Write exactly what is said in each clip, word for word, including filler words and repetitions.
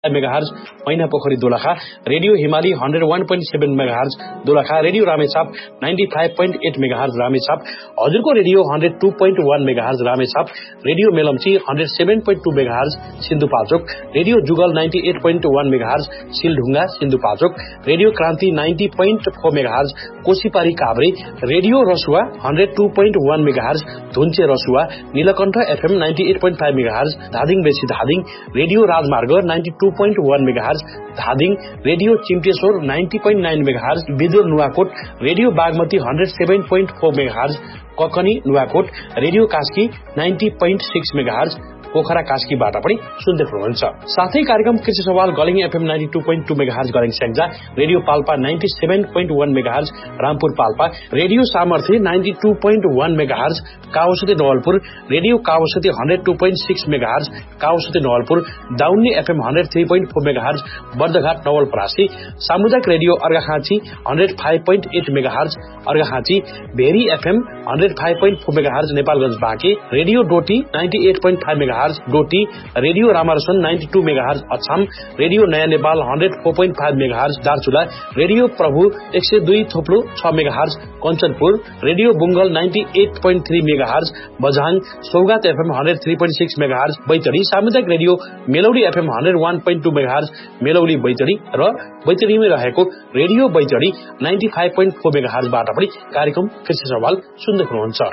Megahertz मैना पोखरी Dolakha, radio हिमाली एक सय एक दशमलव सात मेगाहर्ज दोलखा, रेडियो रामेछाप पचानब्बे दशमलव आठ मेगाहर्ज रामेछाप, हजुरको रेडियो एक सय दुई दशमलव एक मेगाहर्ज रामेछाप, रेडियो मेलम्ची एक सय सात दशमलव दुई मेगाहर्ज सिन्धुपाल्चोक, रेडियो जुगल अठानब्बे दशमलव एक मेगाहर्ज सिलढुङ्गा सिन्धुपाल्चोक, रेडियो क्रान्ति नब्बे दशमलव चार मेगाहर्ज कोसीपारी काभ्रे, रेडियो रसुवा एक सय दुई दशमलव एक मेगाहर्ज धुन्चे रसुवा, नीलकण्ठ एफएम अट्ठानब्बे दशमलव पाँच मेगाहर्ज धादिङ बेसी धादिङ, रेडियो राजमार्ग बानब्बे दशमलव एक मेगाहर्ज धादिङ, रेडियो चिम्टेश्वर नब्बे दशमलव नौ मेगाहर्ज बिदुर नुवाकोट, रेडियो बागमती एक सय सात दशमलव चार मेगाहर्ज ककनी नुवाकोट, रेडियो कास्की नब्बे दशमलव छः मेगाहर्ज पोखरा कास्कीबाट पनि सुन्दै हुनुहुन्छ। साथै कार्यक्रम कृषि सवाल गलिङ एफएम बानब्बे दशमलव दुई मेगाहर्ज गलिङ स्याङ्जा, रेडियो पाल्पा सत्तानब्बे दशमलव एक मेगाहर्ज रामपुर पाल्पा, रेडियो सामर्थ्य नब्बे दुई दशमलव एक मेगाहर्ज काउसती नवलपुर, रेडियो काउसती एक सय दुई दशमलव छः मेगाहर्ज काउसती नवलपुर, दाउन्नी एफएम एक सय तीन दशमलव चार मेगाहर्ज बर्दघाट नवलपरासी, सामुदायिक रेडियो अर्घाखाँची एक सय पाँच दशमलव आठ मेगाहर्ज अर्घाखाँची, भेरी एफएम एक सय पाँच दशमलव चार मेगाहर्ज नेपालगञ्ज बाँके, रेडियो डोटी अट्ठानब्बे दशमलव पाँच मेगाहर्ज डोटी, रेडियो रामारसन बानब्बे दुई मेगाहर्ज अछाम, रेडियो नयाँ नेपाल एक सय चार दशमलव पाँच मेगाहर्ज दार्चुला, रेडियो प्रभु एक सय दुई थोप्लो छ मेगाहर्ज कञ्चनपुर, रेडियो बुङ्गल अट्ठानब्बे दशमलव तीन मेगाहर्ज बझाङ, सौगात एफएम एक सय तीन दशमलव छः मेगाहर्ज बैतडी, सामुदायिक रेडियो मेलौडी एफएम एक सय एक दशमलव दुई मेगाहर्ज मेलौडी बैतडी र बैतडीमै रहेको रेडियो बैतडी पचानब्बे दशमलव चार मेगाहर्जबाट पनि कार्यक्रम कृषि सवाल सुन्दै हुनुहुन्छ।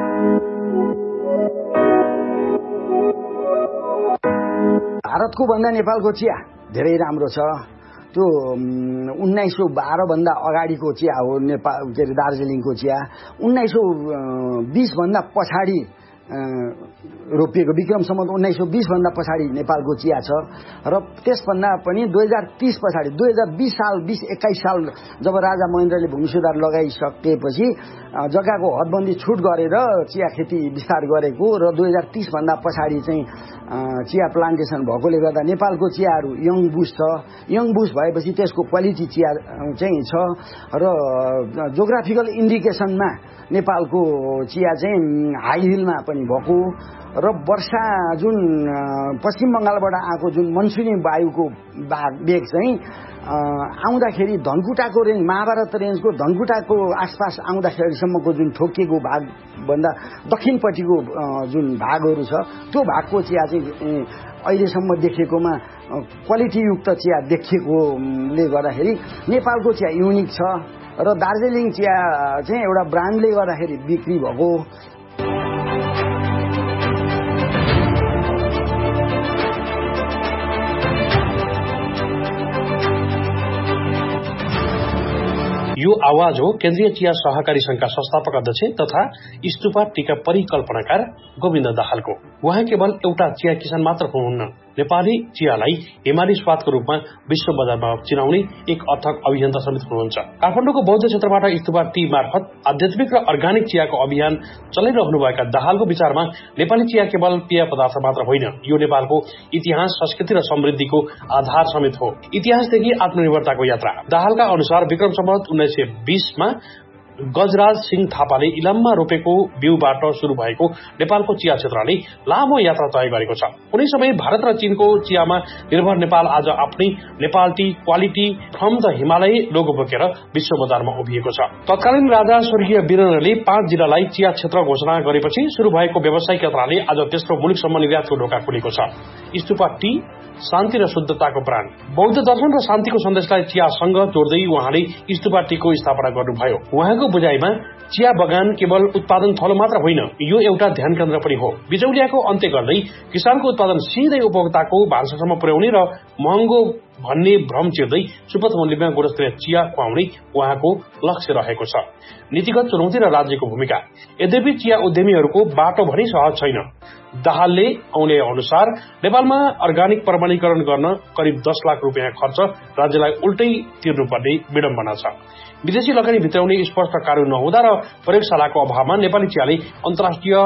भारतको भन्दा नेपालको चिया धेरै राम्रो छ। त्यो उन्नाइस सौ बाह्र भन्दा अगाडिको चिया हो नेपाल के अरे दार्जिलिङको चिया। उन्नाइस सौ बीस भन्दा पछाडि रोपिएको विक्रम सम्वत उन्नाइस सौ बीस भन्दा पछाडि नेपालको चिया छ र त्यसभन्दा पनि दुई हजार तीस पछाडि दुई हजार बीस साल बीस एक्काइस साल जब राजा महेन्द्रले भूमि सुधार लगाइसकेपछि जग्गाको हदबन्दी छुट गरेर चिया खेती विस्तार गरेको र दुई हजार तीस भन्दा पछाडि चाहिँ चिया प्लान्टेसन भएकोले गर्दा नेपालको चियाहरू यङ बुस छ। यङ बुस भएपछि त्यसको क्वालिटी चिया चाहिँ छ र जोग्राफिकल इन्डिकेसनमा नेपालको चिया चाहिँ हाई हिलमा पनि भएको र वर्षा जुन पश्चिम बङ्गालबाट आएको जुन मनसुनी वायुको वेग चाहिँ आउँदाखेरि धनकुटाको रेन्ज महाभारत रेन्जको धनकुटाको आसपास आउँदाखेरिसम्मको जुन ठोकिएको भागभन्दा दक्षिणपट्टिको जुन भागहरू छ त्यो भागको चिया चाहिँ अहिलेसम्म देखिएकोमा क्वालिटीयुक्त चिया देखिएकोले गर्दाखेरि नेपालको चिया युनिक छ र दार्जिलिङ चिया चाहिँ एउटा ब्रान्डले गर्दाखेरि बिक्री भएको। यो आवाज हो केन्द्रीय चिया सहकारी संघका संस्थापक अध्यक्ष तथा स्तुपा टीका परिकल्पनाकार गोविन्द दाहालको। उहाँ केवल एउटा चिया किसान मात्र हुनुहुन्न, नेपाली चियालाई हिमाली स्वादको रूपमा विश्व बजारमा चिनाउने एक अथक अभियन्ता समेत हुनुहुन्छ। काठमाडौँको बौद्ध क्षेत्रबाट स्तुपा टी मार्फत आध्यात्मिक र अर्गानिक चियाको अभियान चलाइरहनुभएका दाहालको विचारमा नेपाली चिया केवल पेय पदार्थ मात्र होइन, यो नेपालको इतिहास, संस्कृति र समृद्धिको आधार समेत हो। इतिहासदेखि आत्मनिर्भरताको यात्रा। दाहालका अनुसार विक्रम सम्वत उन्नाइस सय बीसमा गजराज सिंह थापाले इलाममा रोपेको बिउबाट शुरू भएको नेपालको चिया क्षेत्रले लामो यात्रा तय गरेको छ। कुनै समय भारत र चीनको चियामा निर्भर नेपाल आज आफ्नै Nepal T quality from the Himalaya logo बोकेर विश्व बजारमा उभिएको छ। तत्कालीन राजा स्वर्गीय वीरेन्द्रले पाँच जिल्लालाई चिया क्षेत्र घोषणा गरेपछि शुरू भएको व्यावसायिक यात्राले आज तेस्रो मुलुकसम्म निर्यातको ढोका खुलेको छ। स्तुपा टी शान्ति र शुद्धताको ब्रान्ड। बौद्ध दर्शन र शान्तिको सन्देशलाई चियासँग जोड्दै उहाँले स्तुपा टीको स्थापना गर्नुभयो। उहाँको बुझाइमा चिया बगान केवल उत्पादन थलो मात्र होइन, यो एउटा ध्यान केन्द्र पनि हो। बिचौलियाको अन्त्य गर्दै किसानको उत्पादन सिधै उपभोक्ताको भान्सासम्म पुर्याउने र महँगो भन्ने भ्रम चिर्दै सुपथ मूल्यमा गुणस्तरीय चिया खुवाउने उहाँको लक्ष्य रहेको छ। नीतिगत चुनौती र राज्यको भूमिका। यद्यपि चिया उद्यमीहरूको बाटो भने सहज छैन। दाहालले औले अनुसार नेपालमा अर्गानिक प्रमाणीकरण गर्न करिब दस लाख रुपियाँ खर्च राज्यलाई उल्टै तिर्नुपर्ने विडम्बना छ। विदेशी लगानी भित्राउने स्पष्ट कानून नहुँदा र प्रयोगशालाको अभावमा नेपाली चियाले अन्तर्राष्ट्रिय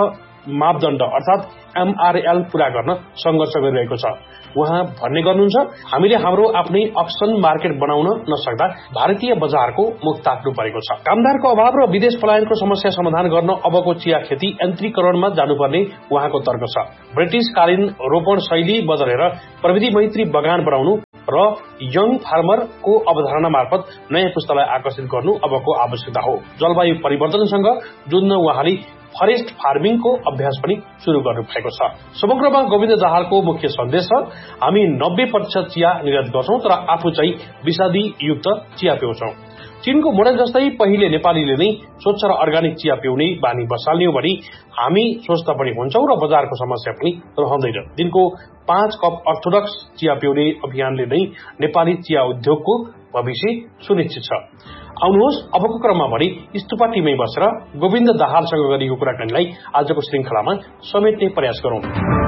मापदण्ड अर्थात एमआरएल पूरा गर्न संघर्ष गरिरहेको छ। उहाँ भन्ने गर्नुहुन्छ, हामीले हाम्रो आफ्नै अक्सन मार्केट बनाउन नसक्दा भारतीय बजारको मुख ताक्नु परेको छ। कामदारको अभाव र विदेश पलायनको समस्या समाधान गर्न अबको चिया खेती यन्त्रीकरणमा जानुपर्ने उहाँको तर्क छ। ब्रिटिशकालीन रोपण शैली बदलेर प्रविधि मैत्री बगान बनाउनु र यङ फार्मरको अवधारणा मार्फत नयाँ पुस्तालाई आकर्षित गर्नु अबको आवश्यकता हो। जलवायु परिवर्तनसँग जुझ्न उहाँले फरेस्ट फार्मिङको अभ्यास पनि शुरू गर्नु भएको छ। समग्रमा गोविन्द दाहालको मुख्य सन्देश छ, हामी नब्बे प्रतिशत चिया निर्यात गर्छौं तर आफू चाहिँ विषादी युक्त चिया पिउँछौं। चीनको मोडल जस्तै पहिले नेपालीले नै स्वच्छ र अर्गानिक चिया पिउने बानी बसाल्यौं भने हामी स्वस्थ पनि हुन्छौं र बजारको समस्या पनि रहँदैन। दिनको पाँच कप अर्थोडक्स चिया पिउने अभियानले नै नेपाली चिया उद्योगको भविष्य सुनिश्चित छ। आउनुहोस् अबको क्रममा भने स्तुपा टीमै बसेर गोविन्द दाहालसँग गरिएको कुराकानीलाई आजको श्रृंखलामा समेट्ने प्रयास गरौं।